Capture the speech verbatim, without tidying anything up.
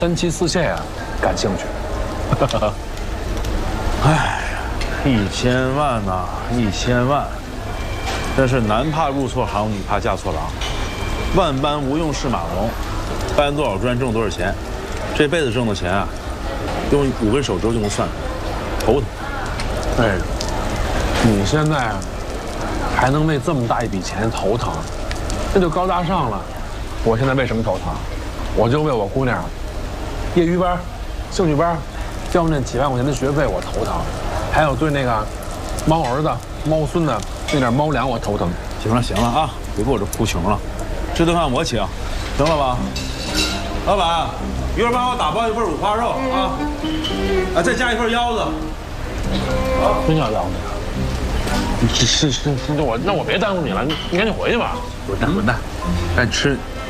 三妻四妾呀感兴趣。 哎呀，一千万呐、啊，一千万！真是男怕入错行，女怕嫁错郎。万般无用是马龙，搬多少砖挣多少钱，这辈子挣的钱啊，用五根手指头就能算，头疼。 哎，你现在还能为这么大一笔钱头疼，那就高大上了。我现在为什么头疼？我就为我姑娘业余班、兴趣班交那几万块钱的学费我头疼，还有对那个猫儿子、猫孙子那点猫粮我头疼。 行了行了啊，别给我这哭穷了，这顿饭我请，行了吧？老板，一会儿帮我打包一份五花肉啊，啊，再加一份腰子。 啊，真要腰子呀？是是是，我那我别耽误你了，你你赶紧回去吧。 滚蛋滚蛋，赶紧吃